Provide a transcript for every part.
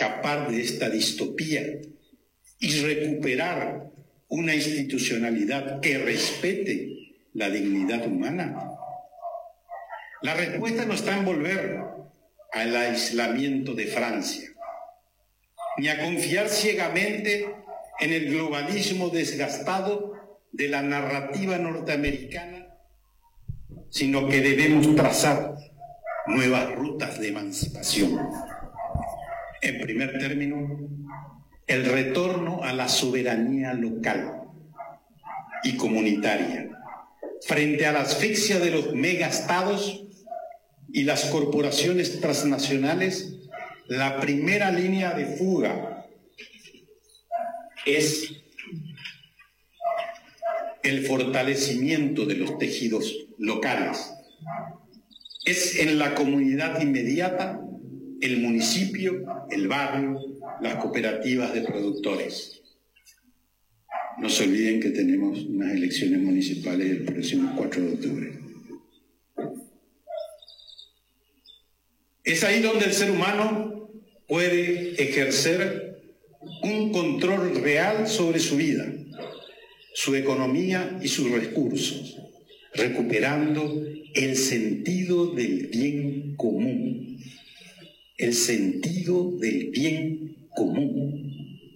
escapar de esta distopía y recuperar una institucionalidad que respete la dignidad humana? La respuesta no está en volver al aislamiento de Francia, ni a confiar ciegamente en el globalismo desgastado de la narrativa norteamericana, sino que debemos trazar nuevas rutas de emancipación. En primer término, el retorno a la soberanía local y comunitaria frente a la asfixia de los megaestados y las corporaciones transnacionales. La primera línea de fuga es el fortalecimiento de los tejidos locales. Es en la comunidad inmediata, el municipio, el barrio, las cooperativas de productores. No se olviden que tenemos unas elecciones municipales el próximo 4 de octubre. Es ahí donde el ser humano puede ejercer un control real sobre su vida, su economía y sus recursos, recuperando el sentido del bien común. El sentido del bien común.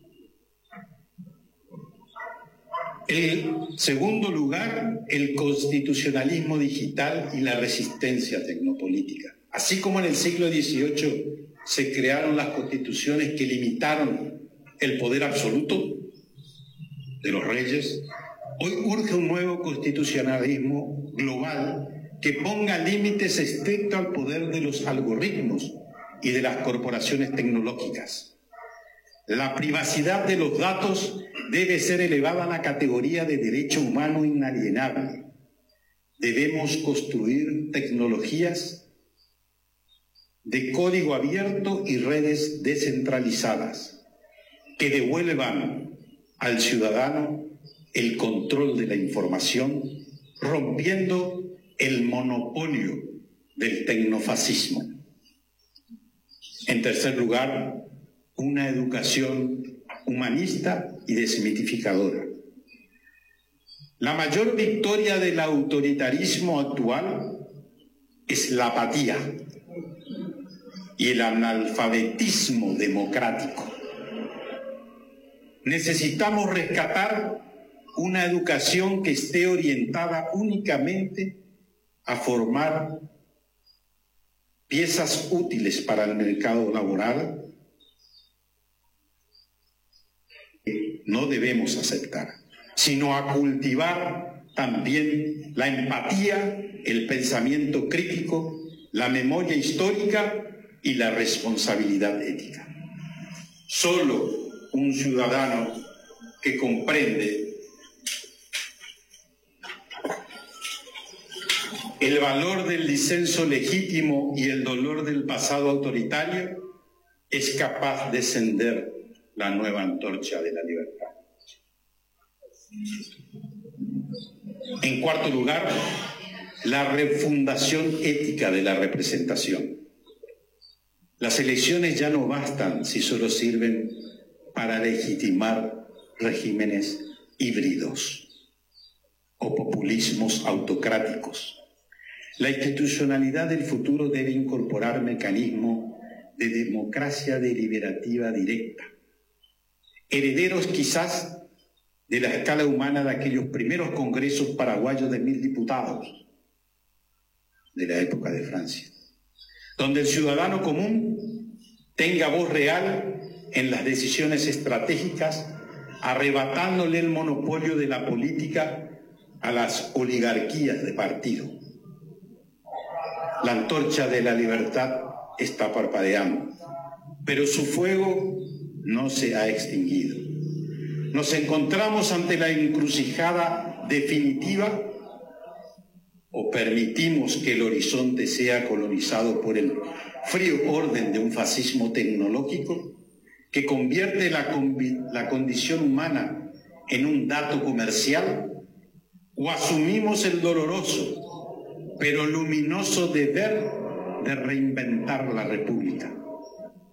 En segundo lugar, el constitucionalismo digital y la resistencia tecnopolítica. Así como en el siglo XVIII se crearon las constituciones que limitaron el poder absoluto de los reyes, hoy urge un nuevo constitucionalismo global que ponga límites estrictos al poder de los algoritmos y de las corporaciones tecnológicas. La privacidad de los datos debe ser elevada a la categoría de derecho humano inalienable. Debemos construir tecnologías de código abierto y redes descentralizadas que devuelvan al ciudadano el control de la información, rompiendo el monopolio del tecnofascismo. En tercer lugar, una educación humanista y desmitificadora. La mayor victoria del autoritarismo actual es la apatía y el analfabetismo democrático. Necesitamos rescatar una educación que esté orientada únicamente a formar piezas útiles para el mercado laboral. No debemos aceptar, sino a cultivar también la empatía, el pensamiento crítico, la memoria histórica y la responsabilidad ética. Solo un ciudadano que comprende el valor del disenso legítimo y el dolor del pasado autoritario es capaz de encender la nueva antorcha de la libertad. En cuarto lugar, la refundación ética de la representación. Las elecciones ya no bastan si solo sirven para legitimar regímenes híbridos o populismos autocráticos. La institucionalidad del futuro debe incorporar mecanismos de democracia deliberativa directa, herederos quizás de la escala humana de aquellos primeros congresos paraguayos de 1000 diputados de la época de Francia, donde el ciudadano común tenga voz real en las decisiones estratégicas, arrebatándole el monopolio de la política a las oligarquías de partido. La antorcha de la libertad está parpadeando, pero su fuego no se ha extinguido. Nos encontramos ante la encrucijada definitiva: o permitimos que el horizonte sea colonizado por el frío orden de un fascismo tecnológico que convierte la condición humana en un dato comercial, o asumimos el doloroso pero luminoso deber de reinventar la República.